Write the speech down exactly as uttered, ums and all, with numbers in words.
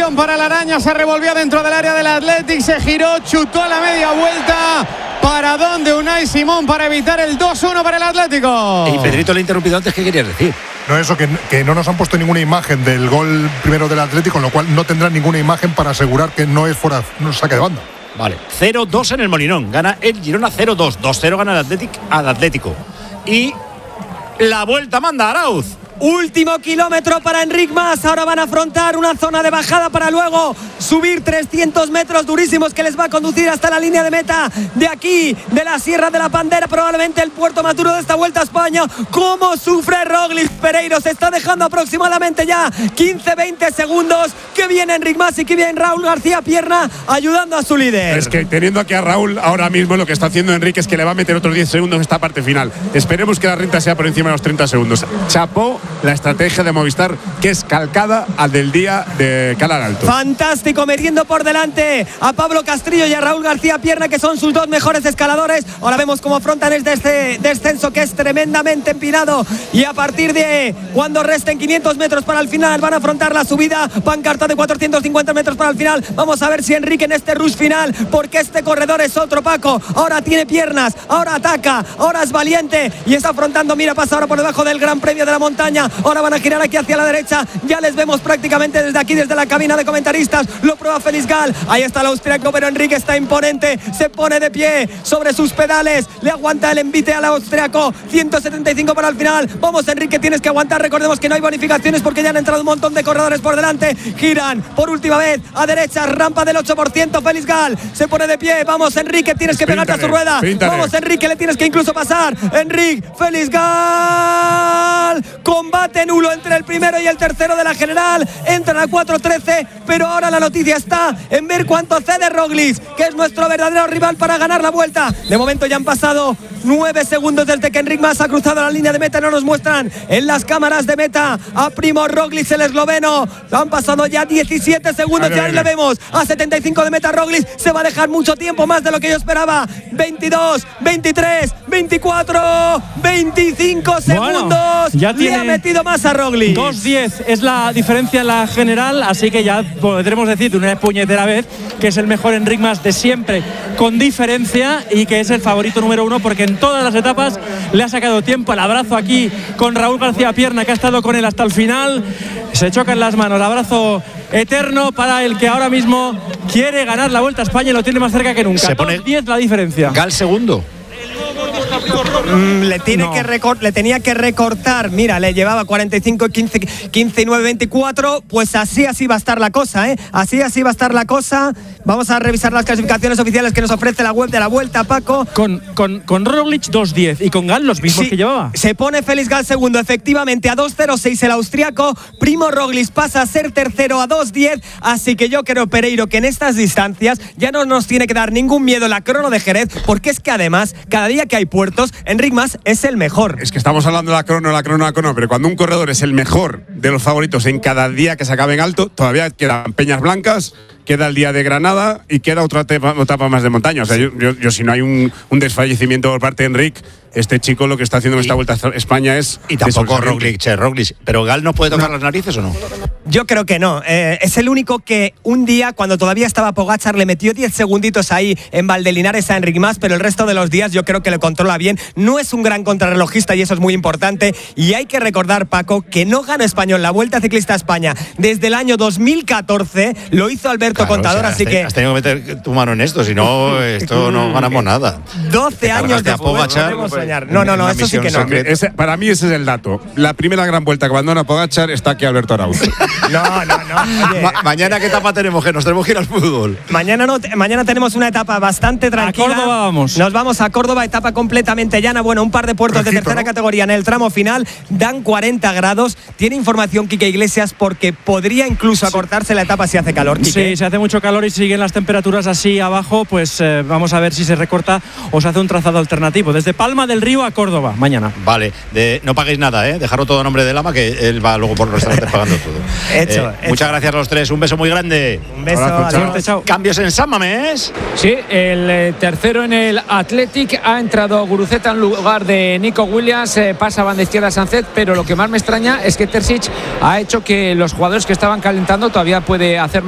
Atención para la araña, se revolvió dentro del área del Athletic, se giró, chutó a la media vuelta. ¿Para dónde Unai Simón para evitar el dos uno para el Atlético? Y Pedrito le he interrumpido antes, ¿qué querías decir? No, eso, que, que no nos han puesto ninguna imagen del gol primero del Atlético, con lo cual no tendrán ninguna imagen para asegurar que no es fuera, no es saque de banda. Vale, cero dos en el Molinón, gana el Girona cero dos, dos cero gana el Athletic al Atlético. Y la vuelta manda Arauz. Último kilómetro para Enric Mas. Ahora van a afrontar una zona de bajada para luego subir trescientos metros durísimos que les va a conducir hasta la línea de meta de aquí, de la Sierra de la Pandera, probablemente el puerto más duro de esta Vuelta a España. ¿Cómo sufre Roglic? Pereiro se está dejando aproximadamente ya quince veinte segundos. Que viene Enric Mas y que viene Raúl García Pierna ayudando a su líder. Es que teniendo aquí a Raúl ahora mismo, lo que está haciendo Enrique es que le va a meter otros diez segundos en esta parte final. Esperemos que la renta sea por encima de los treinta segundos. Chapó la estrategia de Movistar, que es calcada al del día de Calar Alto. Fantástico, metiendo por delante a Pablo Castrillo y a Raúl García Pierna, que son sus dos mejores escaladores. Ahora vemos cómo afrontan este descenso que es tremendamente empinado, y a partir de cuando resten quinientos metros para el final van a afrontar la subida. Pancarta de cuatrocientos cincuenta metros para el final. Vamos a ver si Enrique en este rush final, porque este corredor es otro, Paco. Ahora tiene piernas, ahora ataca, ahora es valiente y está afrontando. Mira, pasa ahora por debajo del Gran Premio de la Montaña. Ahora van a girar aquí hacia la derecha. Ya les vemos prácticamente desde aquí, desde la cabina de comentaristas. Lo prueba Félix Gall. Ahí está el austriaco, pero Enrique está imponente. Se pone de pie sobre sus pedales. Le aguanta el envite al austriaco. ciento setenta y cinco para el final. Vamos, Enrique, tienes que aguantar. Recordemos que no hay bonificaciones porque ya han entrado un montón de corredores por delante. Giran por última vez a derecha. Rampa del ocho por ciento. Félix Gall se pone de pie. Vamos, Enrique, tienes que pegarte a su rueda. Píntale. Vamos, Enrique, le tienes que incluso pasar. Enrique, Félix Gall. Combate nulo entre el primero y el tercero de la general. Entran a cuatro trece, pero ahora la noticia está en ver cuánto cede Roglic, que es nuestro verdadero rival para ganar la vuelta. De momento ya han pasado nueve segundos desde que Enric Mas ha cruzado la línea de meta. No nos muestran en las cámaras de meta a Primož Roglic, el esloveno. Han pasado ya diecisiete segundos y ahí le vemos a setenta y cinco de meta. Roglic se va a dejar mucho tiempo, más de lo que yo esperaba. veintidós, veintitrés, veinticuatro, veinticinco segundos. Bueno, ya le tiene ha metido más a Roglic. dos diez es la diferencia en la general, así que ya podremos decir de una puñetera vez que es el mejor Enric Mas de siempre, con diferencia, y que es el favorito número uno, porque en todas las etapas le ha sacado tiempo. El abrazo aquí con Raúl García Pierna, que ha estado con él hasta el final. Se chocan las manos, abrazo eterno para el que ahora mismo quiere ganar la Vuelta a España y lo tiene más cerca que nunca. Se pone dos diez la diferencia. Gall segundo. Mm, le, tiene no. que recor- le tenía que recortar. Mira, le llevaba cuarenta y cinco, quince, quince y nueve, veinticuatro. Pues así, así va a estar la cosa, ¿eh? Así, así va a estar la cosa. Vamos a revisar las clasificaciones oficiales que nos ofrece la web de la Vuelta, Paco. Con, con, con Roglic dos diez y con Gall los mismos Sí, que llevaba. se pone Félix Gall segundo, efectivamente, a dos cero seis el austriaco. Primož Roglic pasa a ser tercero a dos diez. Así que yo creo, Pereiro, que en estas distancias ya no nos tiene que dar ningún miedo la crono de Jerez, porque es que además, cada día que hay puertos, Enric Mas es el mejor. Es que estamos hablando de la crono, la crono, la crono, pero cuando un corredor es el mejor de los favoritos en cada día que se acabe en alto, todavía quedan Peñas Blancas, queda el día de Granada y queda otra etapa, otra etapa más de montaña. O sea, yo, yo, yo si no hay un, un desfallecimiento por parte de Enric, este chico lo que está haciendo en esta Vuelta a España es… Y tampoco Roglic, che, Roglic. ¿Pero Gall nos puede tocar no. las narices o no? Yo creo que no. Eh, es el único que un día, cuando todavía estaba Pogačar, le metió diez segunditos ahí en Valdelinares a Enric Mas, pero el resto de los días yo creo que lo controla bien. No es un gran contrarrelojista y eso es muy importante. Y hay que recordar, Paco, que no gana español la Vuelta Ciclista a España desde el año dos mil catorce. Lo hizo Alberto Claro, Contador, o sea, así has que… Has tenido que meter tu mano en esto, si no, esto no ganamos nada. doce años de después podemos soñar. No, no, no, eso sí que no. Ese, para mí ese es el dato. La primera gran vuelta que abandona Pogačar está aquí Alberto Arauz. No, no, no. Oye, Ma- mañana, ¿qué etapa tenemos? Que nos tenemos que ir al fútbol. Mañana, no, mañana tenemos una etapa bastante tranquila. A Córdoba vamos. Nos vamos a Córdoba, etapa completamente llana. Bueno, un par de puertos Fresquito, de tercera ¿no? categoría en el tramo final. Dan cuarenta grados. Tiene información Quique Iglesias porque podría incluso acortarse la etapa si hace calor, Quique. Sí, se hace mucho calor y siguen las temperaturas así abajo, pues eh, vamos a ver si se recorta o se hace un trazado alternativo. Desde Palma del Río a Córdoba, mañana. Vale, de, no paguéis nada, ¿eh? Dejarlo todo a nombre de Lama, que él va luego por los restaurantes pagando todo. Hecho, Eh, hecho. Muchas gracias a los tres, un beso muy grande. Un beso. Abrazo, adiós. Suerte, chao. Cambios en San Mamés. Sí, el eh, tercero en el Athletic ha entrado Guruceta en lugar de Nico Williams, eh, pasa banda izquierda Sánchez, pero lo que más me extraña es que Terzic ha hecho que los jugadores que estaban calentando todavía puede hacer